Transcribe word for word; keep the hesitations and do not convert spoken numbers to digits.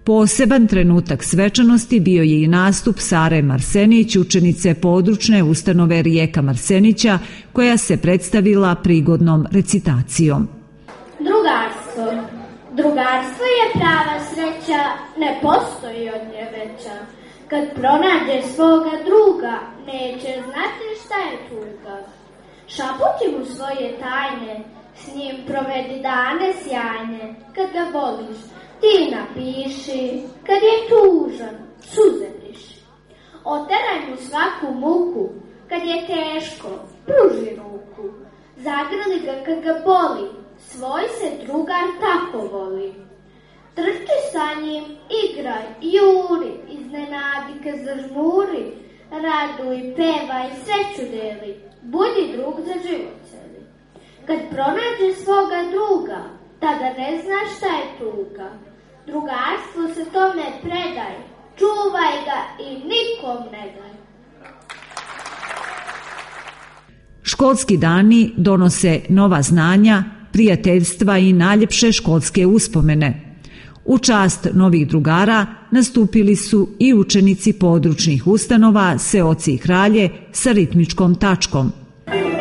Poseban trenutak svečanosti bio je i nastup Sare Marsenić, učenice područne ustanove Rijeka Marsenića, koja se predstavila prigodnom recitacijom. Drugarstvo. Drugarstvo je prava sreća, ne postoji od nje veća. Kad pronađe svoga druga, neće znati šta je tuga. Šaputi mu svoje tajne, s njim provedi dane sjajne. Kad ga voliš, ti napiši, kad je tužan, suze briši. Oteraj mu svaku muku, kad je teško, pruži ruku. Zagrli ga kad ga boli, svoj se drugar tako voli. Trči sa njim, igraj, juri, iznenadi ga zažmuri, raduj, pevaj, sreću deli, budi drug za život celi. Kad pronađe svoga druga, tada ne znaš šta je tuga. Drugarstvo se tome predaj, čuvaj ga i nikom ne daj. Školski dani donose nova znanja, prijateljstva i najljepše školske uspomene. U čast novih drugara nastupili su i učenici područnih ustanova Seoci i Kralje sa ritmičkom tačkom.